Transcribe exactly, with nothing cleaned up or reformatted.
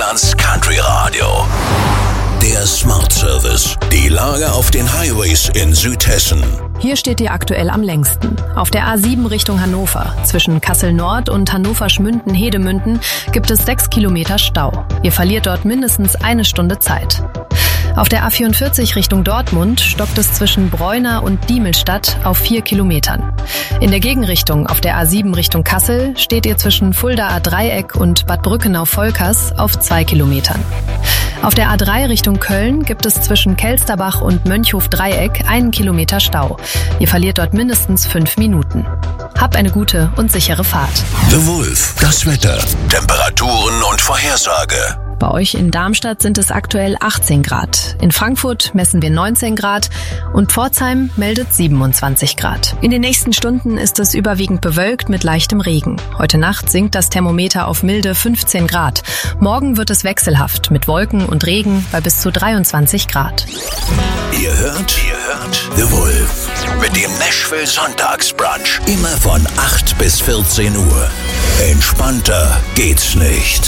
Deutschlands Country Radio. Der Smart Service. Die Lage auf den Highways in Südhessen. Hier steht ihr aktuell am längsten. Auf der A sieben Richtung Hannover. Zwischen Kassel-Nord und Hannover-Schmünden-Hedemünden gibt es sechs Kilometer Stau. Ihr verliert dort mindestens eine Stunde Zeit. Auf der A vierundvierzig Richtung Dortmund stockt es zwischen Breuna und Diemelstadt auf vier Kilometern. In der Gegenrichtung auf der A sieben Richtung Kassel steht ihr zwischen Fuldaer Dreieck und Bad Brückenau-Volkers auf zwei Kilometern. Auf der A drei Richtung Köln gibt es zwischen Kelsterbach und Mönchhof-Dreieck einen Kilometer Stau. Ihr verliert dort mindestens fünf Minuten. Habt eine gute und sichere Fahrt. The Wolf, das Wetter, Temperaturen und Vorhersage. Bei euch in Darmstadt sind es aktuell achtzehn Grad. In Frankfurt messen wir neunzehn Grad und Pforzheim meldet siebenundzwanzig Grad. In den nächsten Stunden ist es überwiegend bewölkt mit leichtem Regen. Heute Nacht sinkt das Thermometer auf milde fünfzehn Grad. Morgen wird es wechselhaft mit Wolken und Regen bei bis zu dreiundzwanzig Grad. Ihr hört, ihr hört The Wolf mit dem Nashville Sonntagsbrunch. Immer von acht bis vierzehn Uhr. Entspannter geht's nicht.